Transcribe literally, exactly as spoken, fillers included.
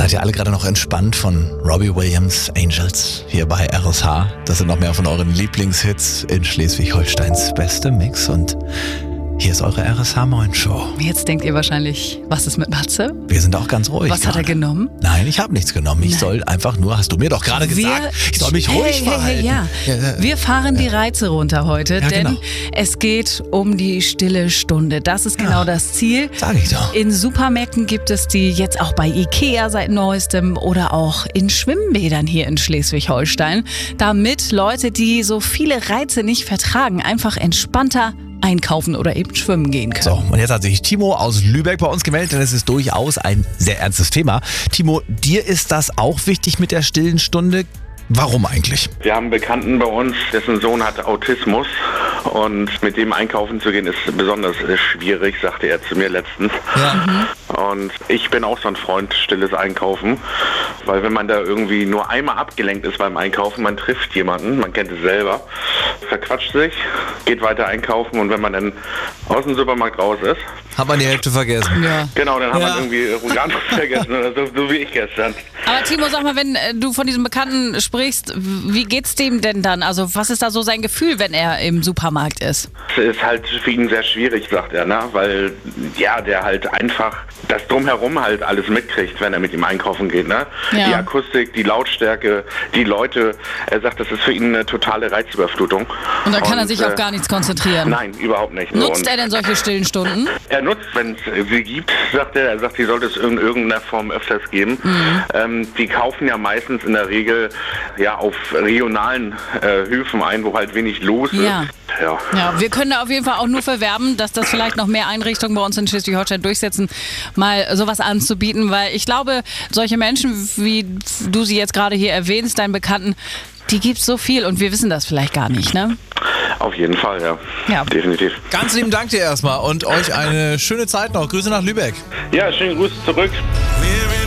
Seid ihr alle gerade noch entspannt von Robbie Williams, Angels, hier bei R S H? Das sind noch mehr von euren Lieblingshits in Schleswig-Holsteins beste Mix. Und hier ist eure R S H Moin Show. Jetzt denkt ihr wahrscheinlich, was ist mit Matze? Wir sind auch ganz ruhig. Was gerade. hat er genommen? Nein, ich habe nichts genommen. Ich Nein. soll einfach nur, hast du mir doch gerade Wir- gesagt, ich soll mich hey, ruhig hey, verhalten. Hey, ja. Ja, ja. Wir fahren die Reize runter heute, Ja, denn genau. es geht um die stille Stunde. Das ist genau Ja. das Ziel. Sag ich doch. In Supermärkten gibt es die jetzt auch bei Ikea seit neuestem oder auch in Schwimmbädern hier in Schleswig-Holstein, damit Leute, die so viele Reize nicht vertragen, einfach entspannter einkaufen oder eben schwimmen gehen können. So, und jetzt hat sich Timo aus Lübeck bei uns gemeldet, denn es ist durchaus ein sehr ernstes Thema. Timo, dir ist das auch wichtig mit der stillen Stunde? Warum eigentlich? Wir haben einen Bekannten bei uns, dessen Sohn hat Autismus und mit dem einkaufen zu gehen ist besonders schwierig, sagte er zu mir letztens. Ja. Und ich bin auch so ein Freund, stilles Einkaufen, weil wenn man da irgendwie nur einmal abgelenkt ist beim Einkaufen, man trifft jemanden, man kennt es selber, verquatscht sich, geht weiter einkaufen und wenn man dann aus dem Supermarkt raus ist, Hat man die Hälfte vergessen. Ja. genau, dann hat Ja. man irgendwie ganz vergessen, oder so, so wie ich gestern. Aber Timo, sag mal, wenn äh, du von diesem Bekannten sprichst, wie geht's dem denn dann? Also was ist da so sein Gefühl, wenn er im Supermarkt ist? Es ist halt für ihn sehr schwierig, sagt er, ne? Weil ja, der halt einfach das Drumherum halt alles mitkriegt, wenn er mit ihm einkaufen geht. Ne? Ja. Die Akustik, die Lautstärke, die Leute. Er sagt, das ist für ihn eine totale Reizüberflutung. Und da kann er sich äh, auf gar nichts konzentrieren. Nein, überhaupt nicht. So, Nutzt und er denn solche stillen Stunden? er nutzt, wenn es sie gibt, sagt er. Er sagt, die sollte es in irgendeiner Form öfters geben. Mhm. Ähm, die kaufen ja meistens in der Regel ja auf regionalen äh, Höfen ein, wo halt wenig los Ja. ist. Ja. Ja, wir können da auf jeden Fall auch nur verwerben, dass das vielleicht noch mehr Einrichtungen bei uns in Schleswig-Holstein durchsetzen, mal sowas anzubieten, weil ich glaube, solche Menschen, wie du sie jetzt gerade hier erwähnst, deinen Bekannten, die gibt es so viel und wir wissen das vielleicht gar nicht, ne? Auf jeden Fall, ja. Ja. Definitiv. Ganz lieben Dank dir erstmal und euch eine schöne Zeit noch. Grüße nach Lübeck. Ja, schönen Gruß zurück.